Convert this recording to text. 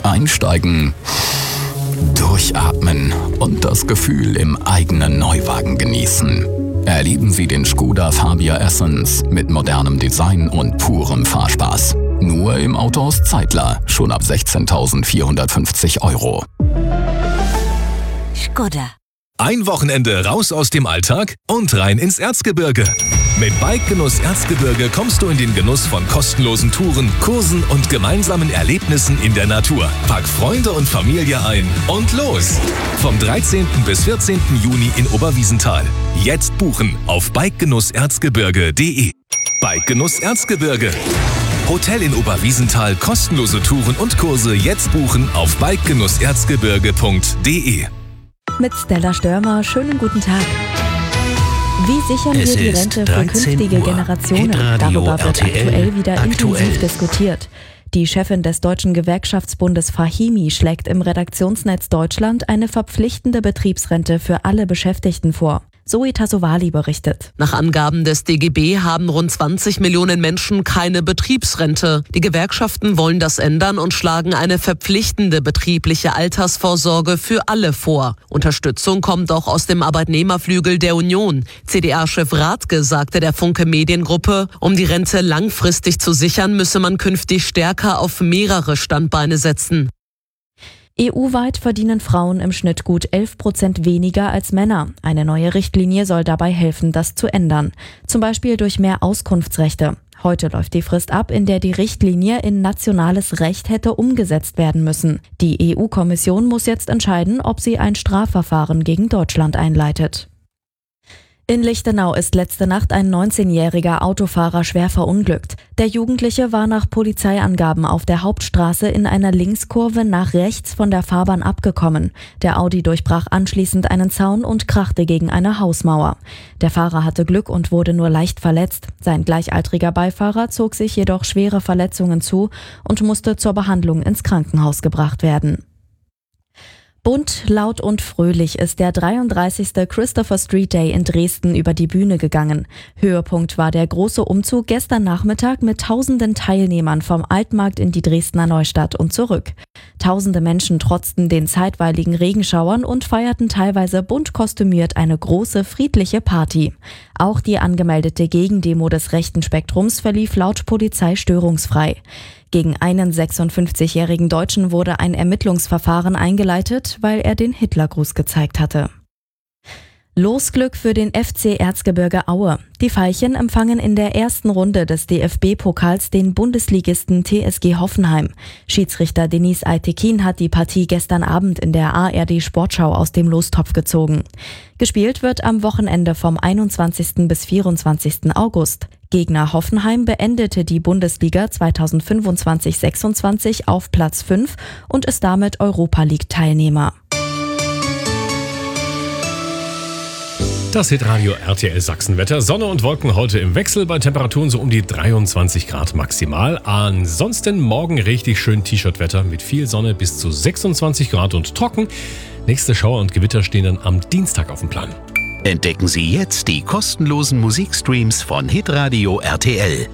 Einsteigen, durchatmen und das Gefühl im eigenen Neuwagen genießen. Erleben Sie den Škoda Fabia Essence mit modernem Design und purem Fahrspaß. Nur im Autohaus Zeitler, schon ab 16.450 €. Škoda. Ein Wochenende raus aus dem Alltag und rein ins Erzgebirge. Mit Bike-Genuss Erzgebirge kommst du in den Genuss von kostenlosen Touren, Kursen und gemeinsamen Erlebnissen in der Natur. Pack Freunde und Familie ein und los! Vom 13. bis 14. Juni in Oberwiesenthal. Jetzt buchen auf bikegenusserzgebirge.de. Bike-Genuss Erzgebirge. Hotel in Oberwiesenthal, kostenlose Touren und Kurse jetzt buchen auf bikegenusserzgebirge.de. Mit Stella Störmer, schönen guten Tag. Wie sichern wir die Rente für künftige Generationen? Darüber wird aktuell wieder intensiv diskutiert. Die Chefin des Deutschen Gewerkschaftsbundes Fahimi schlägt im Redaktionsnetz Deutschland eine verpflichtende Betriebsrente für alle Beschäftigten vor. Zoe Tassovali berichtet. Nach Angaben des DGB haben rund 20 Millionen Menschen keine Betriebsrente. Die Gewerkschaften wollen das ändern und schlagen eine verpflichtende betriebliche Altersvorsorge für alle vor. Unterstützung kommt auch aus dem Arbeitnehmerflügel der Union. CDA-Chef Rathke sagte der Funke Mediengruppe, um die Rente langfristig zu sichern, müsse man künftig stärker auf mehrere Standbeine setzen. EU-weit verdienen Frauen im Schnitt gut 11% weniger als Männer. Eine neue Richtlinie soll dabei helfen, das zu ändern. Zum Beispiel durch mehr Auskunftsrechte. Heute läuft die Frist ab, in der die Richtlinie in nationales Recht hätte umgesetzt werden müssen. Die EU-Kommission muss jetzt entscheiden, ob sie ein Strafverfahren gegen Deutschland einleitet. In Lichtenau ist letzte Nacht ein 19-jähriger Autofahrer schwer verunglückt. Der Jugendliche war nach Polizeiangaben auf der Hauptstraße in einer Linkskurve nach rechts von der Fahrbahn abgekommen. Der Audi durchbrach anschließend einen Zaun und krachte gegen eine Hausmauer. Der Fahrer hatte Glück und wurde nur leicht verletzt. Sein gleichaltriger Beifahrer zog sich jedoch schwere Verletzungen zu und musste zur Behandlung ins Krankenhaus gebracht werden. Bunt, laut und fröhlich ist der 33. Christopher Street Day in Dresden über die Bühne gegangen. Höhepunkt war der große Umzug gestern Nachmittag mit tausenden Teilnehmern vom Altmarkt in die Dresdner Neustadt und zurück. Tausende Menschen trotzten den zeitweiligen Regenschauern und feierten teilweise bunt kostümiert eine große, friedliche Party. Auch die angemeldete Gegendemo des rechten Spektrums verlief laut Polizei störungsfrei. Gegen einen 56-jährigen Deutschen wurde ein Ermittlungsverfahren eingeleitet, weil er den Hitlergruß gezeigt hatte. Losglück für den FC Erzgebirge Aue. Die Veilchen empfangen in der ersten Runde des DFB-Pokals den Bundesligisten TSG Hoffenheim. Schiedsrichter Denis Aytekin hat die Partie gestern Abend in der ARD Sportschau aus dem Lostopf gezogen. Gespielt wird am Wochenende vom 21. bis 24. August. Gegner Hoffenheim beendete die Bundesliga 2025/26 auf Platz 5 und ist damit Europa-League-Teilnehmer. Das Hitradio RTL Sachsenwetter. Sonne und Wolken heute im Wechsel, bei Temperaturen so um die 23 Grad maximal. Ansonsten morgen richtig schön T-Shirt-Wetter mit viel Sonne bis zu 26 Grad und trocken. Nächste Schauer und Gewitter stehen dann am Dienstag auf dem Plan. Entdecken Sie jetzt die kostenlosen Musikstreams von Hitradio RTL.